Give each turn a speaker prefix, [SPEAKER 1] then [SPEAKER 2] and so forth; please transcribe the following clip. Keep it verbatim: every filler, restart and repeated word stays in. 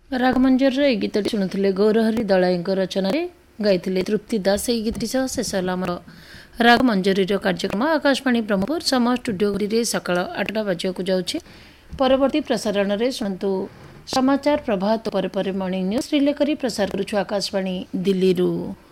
[SPEAKER 1] ରାଗମଞ୍ଜରୀର ଏହି ଗୀତଟି ଶୁଣୁଥିଲେ ଗୌରହରି ଦଳାଇଙ୍କ ରଚନାରେ ଗାଇଥିଲେ ତୃପ୍ତି ଦାସ। ଏହି ଗୀତଟି ସହ ଶେଷ ହେଲା ଆମର ରାଗମଞ୍ଜରୀର କାର୍ଯ୍ୟକ୍ରମ। ଆକାଶବାଣୀ ବ୍ରହ୍ମପୁର ସମୟ ଷ୍ଟୁଡ଼ିଓ ଘଡ଼ିରେ ସକାଳ ଆଠଟା ବାଜିବାକୁ ଯାଉଛି। ପରବର୍ତ୍ତୀ ପ୍ରସାରଣରେ ଶୁଣନ୍ତୁ ସମାଚାର ପ୍ରଭାତ ପରେ ପରେ ମର୍ଣ୍ଣିଂ ନ୍ୟୁଜ୍ ରିଲେ କରି ପ୍ରସାର କରୁଛୁ ଆକାଶବାଣୀ ଦିଲ୍ଲୀରୁ।